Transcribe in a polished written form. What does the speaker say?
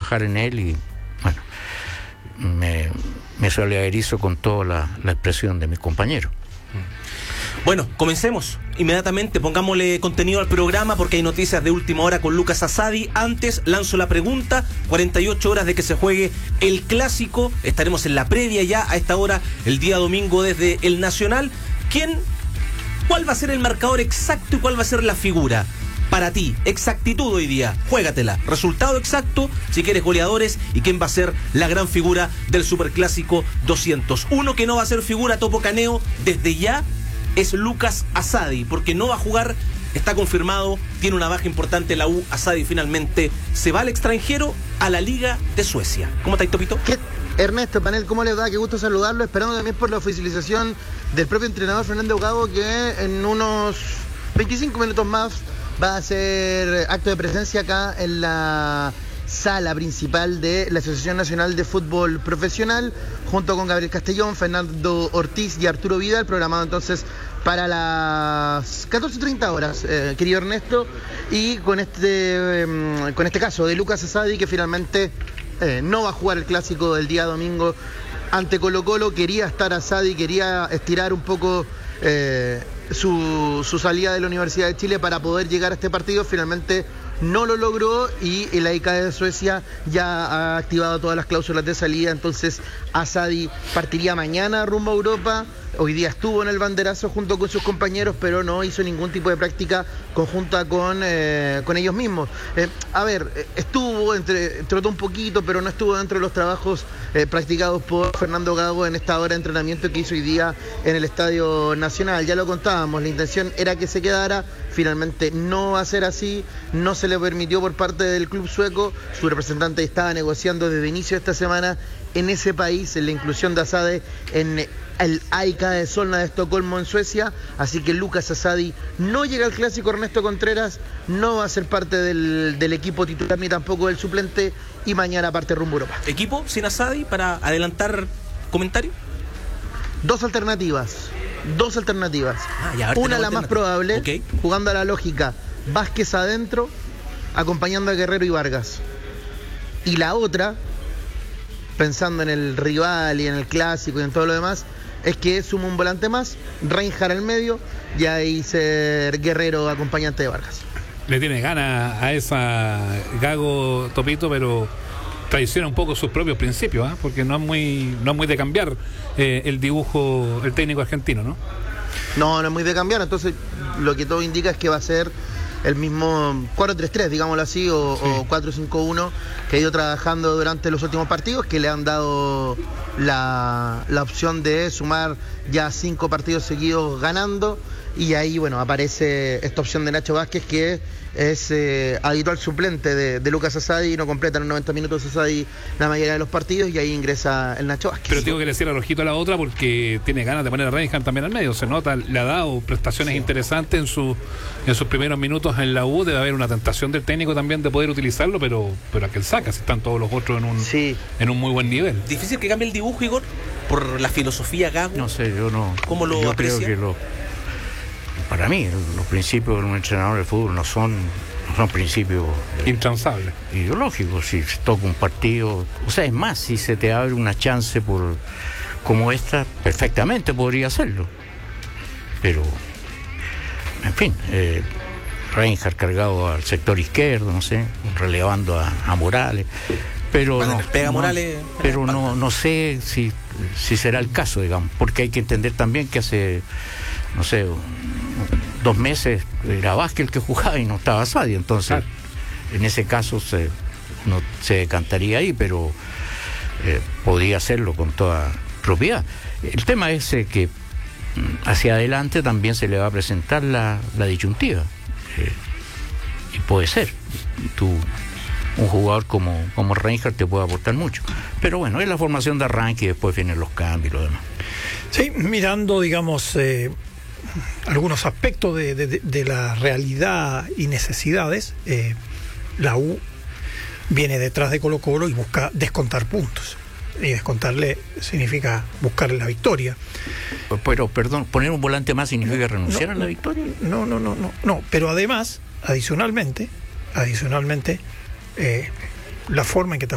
trabajar en él y, bueno, me solidarizo con toda la expresión de mis compañeros. Bueno, comencemos inmediatamente, pongámosle contenido al programa porque hay noticias de última hora con Lucas Asadi. Antes lanzo la pregunta, 48 horas de que se juegue el Clásico, estaremos en la previa ya a esta hora, el día domingo desde el Nacional. ¿Cuál va a ser el marcador exacto y cuál va a ser la figura? Para ti, exactitud hoy día, juégatela, resultado exacto, si quieres goleadores y quién va a ser la gran figura del Superclásico 200. Uno que no va a ser figura topo caneo desde ya es Lucas Asadi, porque no va a jugar, está confirmado, tiene una baja importante la U. Asadi finalmente se va al extranjero, a la Liga de Suecia. ¿Cómo está, Topito? Ernesto, panel, ¿cómo les va? Qué gusto saludarlo, esperando también por la oficialización del propio entrenador Fernando Gago, que en unos 25 minutos más va a hacer acto de presencia acá en la sala principal de la Asociación Nacional de Fútbol Profesional, junto con Gabriel Castellón, Fernando Ortiz y Arturo Vidal, programado entonces para las 14:30 horas, querido Ernesto, y con este caso de Lucas Asadi, que finalmente no va a jugar el Clásico del día domingo ante Colo-Colo. Quería estar Asadi, quería estirar un poco su salida de la Universidad de Chile para poder llegar a este partido. Finalmente no lo logró y la ICA de Suecia ya ha activado todas las cláusulas de salida, entonces Asadi partiría mañana rumbo a Europa. Hoy día estuvo en el banderazo junto con sus compañeros, pero no hizo ningún tipo de práctica conjunta con ellos mismos. Trotó un poquito, pero no estuvo dentro de los trabajos practicados por Fernando Gago en esta hora de entrenamiento que hizo hoy día en el Estadio Nacional. Ya lo contábamos, la intención era que se quedara, finalmente no va a ser así, no se le permitió por parte del club sueco. Su representante estaba negociando desde inicio de esta semana en ese país, en la inclusión de Asadi en el AIK de Solna de Estocolmo en Suecia, así que Lucas Asadi no llega al Clásico. Ernesto Contreras no va a ser parte del equipo titular ni tampoco del suplente, y mañana parte rumbo a Europa. ¿Equipo sin Asadi para adelantar comentario? Dos alternativas. Una, la más probable, okay, jugando a la lógica, Vázquez adentro, acompañando a Guerrero y Vargas. Y la otra, pensando en el rival y en el Clásico y en todo lo demás, es que suma un volante más, Reinhardt al medio, y ahí ser Guerrero acompañante de Vargas. Le tiene ganas a esa Gago, Topito, pero traiciona un poco sus propios principios, porque no es muy de cambiar el dibujo, el técnico argentino, ¿no? No es muy de cambiar, entonces lo que todo indica es que va a ser el mismo 4-3-3, digámoslo así, o 4-5-1 que ha ido trabajando durante los últimos partidos, que le han dado la opción de sumar ya 5 partidos seguidos ganando, y ahí, bueno, aparece esta opción de Nacho Vázquez, que es habitual suplente de Lucas Asadi, no completa los 90 minutos Asadi la mayoría de los partidos, y ahí ingresa el Nacho Vázquez. Pero tengo que le cierra el ojito a la otra porque tiene ganas de poner a Reinhardt también al medio, se nota, le ha dado prestaciones interesantes en sus primeros minutos en la U. Debe haber una tentación del técnico también de poder utilizarlo, pero a que él saca, si están todos los otros en un muy buen nivel. ¿Difícil que cambie el dibujo, Igor, por la filosofía Gago? No sé, yo no. ¿Cómo lo yo aprecia? Creo que para mí los principios de un entrenador de fútbol no son principios intransables, ideológicos. Si se toca un partido, o sea, es más, si se te abre una chance como esta, perfectamente podría hacerlo, pero en fin, Reinhardt cargado al sector izquierdo, no sé, relevando a Morales, pero no sé si será el caso, digamos, porque hay que entender también que hace, no sé, 2 meses era Vázquez el que jugaba y no estaba Asadi, entonces en ese caso se decantaría ahí, pero podría hacerlo con toda propiedad. El tema es que hacia adelante también se le va a presentar la disyuntiva, y puede ser un jugador como Reinhardt te puede aportar mucho, pero bueno, es la formación de arranque y después vienen los cambios y lo demás. Sí, mirando, digamos, algunos aspectos de la realidad y necesidades, la U viene detrás de Colo-Colo y busca descontar puntos, y descontarle significa buscarle la victoria. Pero, perdón, ¿poner un volante más significa renunciar a la victoria? No, pero además, adicionalmente, la forma en que está